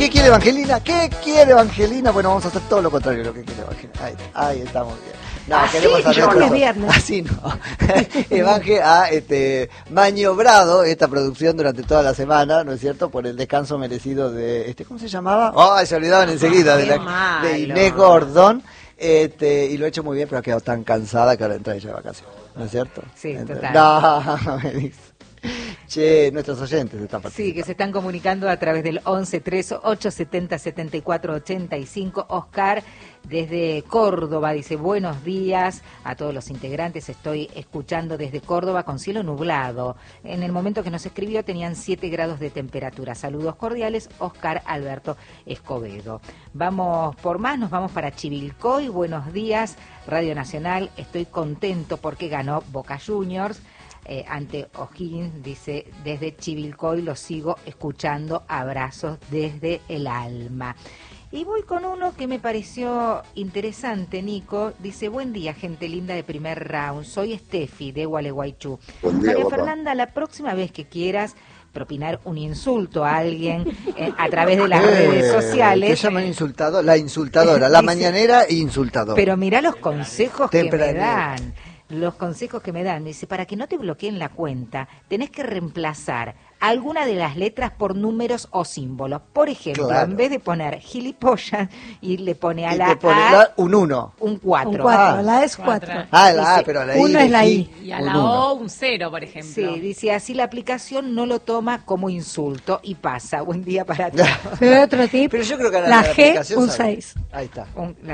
¿Qué quiere Evangelina? ¿Qué quiere Evangelina? Bueno, vamos a hacer todo lo contrario de lo que quiere Evangelina. Ahí estamos bien. No, así queremos saber no es viernes. Así no. Evangel ha maniobrado esta producción durante toda la semana, ¿no es cierto? Por el descanso merecido de ¿cómo se llamaba? Se olvidaban enseguida de Inés Gordon. Y lo ha hecho muy bien, pero ha quedado tan cansada que ahora entra ella de vacaciones, ¿no es cierto? Sí, total. No, me dice. Che, nuestros oyentes están participando. Sí, que se están comunicando a través del 11-3-870-74-85. Oscar, desde Córdoba, dice, buenos días a todos los integrantes. Estoy escuchando desde Córdoba con cielo nublado. En el momento que nos escribió tenían 7 grados de temperatura. Saludos cordiales, Oscar Alberto Escobedo. Vamos por más, nos vamos para Chivilcoy. Buenos días, Radio Nacional. Estoy contento porque ganó Boca Juniors. Ante O'Higgins, dice, desde Chivilcoy lo sigo escuchando, abrazos desde el alma. Y voy con uno que me pareció interesante, Nico. Dice, buen día, gente linda de primer round. Soy Steffi, de Gualeguaychú. María Fernanda, la próxima vez que quieras propinar un insulto a alguien a través de las redes sociales. ¿Qué llaman insultado? La insultadora, la mañanera insultadora. Pero mirá los consejos que me dan. Los consejos que me dan, dice, para que no te bloqueen la cuenta, tenés que reemplazar alguna de las letras por números o símbolos. Por ejemplo, en vez de poner gilipollas, y le pone a la A un 1. Un 4. Un 4, la A es 4. La A, pero la I. 1 es la I. Y a la O un 0, por ejemplo. Sí, dice, así la aplicación no lo toma como insulto y pasa. Buen día para todos. Pero otro tip, pero yo creo que la G, un 6. Ahí está.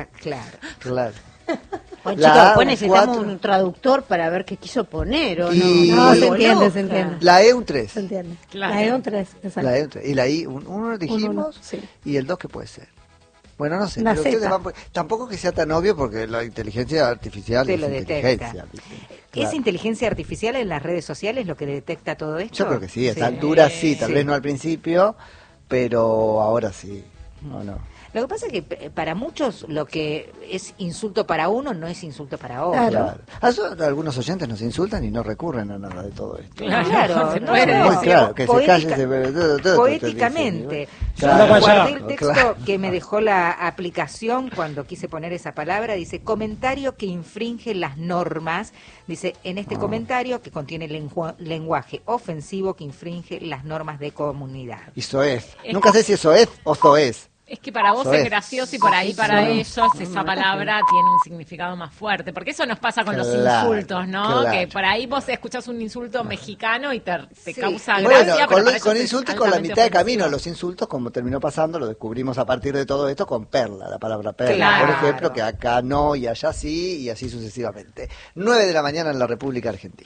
Claro. Bueno, chicos, después necesitamos un traductor para ver qué quiso poner, ¿o no? Se entiende. La E un 3. Se entiende. Claro. La E un 3, exacto. La E un 3. Y la I, uno dijimos, sí. Y el 2 ¿qué puede ser? Bueno, no sé. La Pero Z. tampoco que sea tan obvio porque la inteligencia artificial te es lo inteligencia. detecta. ¿Es inteligencia artificial en las redes sociales lo que detecta todo esto? Yo creo que sí, a esta altura sí, tal vez no al principio, pero ahora sí, ¿o no? Lo que pasa es que para muchos lo que es insulto para uno no es insulto para otro. Claro. Algunos oyentes nos insultan y no recurren a nada de todo esto. Claro, que se calle poéticamente. Claro. Yo guardé el texto que me dejó la aplicación cuando quise poner esa palabra. Dice, comentario que infringe las normas. Dice, en este comentario que contiene lenguaje ofensivo que infringe las normas de comunidad. Y soez. Nunca sé si es soez o soez. Es que para vos es gracioso y por ahí para ellos esa palabra tiene un significado más fuerte. Porque eso nos pasa con los insultos, ¿no? Claro. Que por ahí vos escuchás un insulto mexicano y te causa gracia. Bueno, pero con insultos con la mitad de camino. Los insultos, como terminó pasando, lo descubrimos a partir de todo esto con perla, la palabra perla. Claro. Por ejemplo, que acá no y allá sí y así sucesivamente. 9 de la mañana en la República Argentina.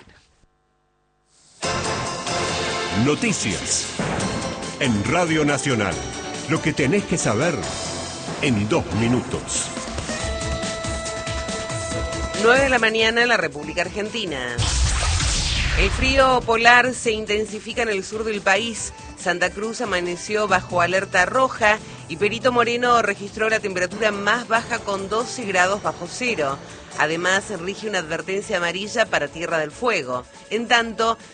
Noticias en Radio Nacional. Lo que tenés que saber en 2 minutos. 9 de la mañana en la República Argentina. El frío polar se intensifica en el sur del país. Santa Cruz amaneció bajo alerta roja y Perito Moreno registró la temperatura más baja con 12 grados bajo cero. Además, rige una advertencia amarilla para Tierra del Fuego. En tanto,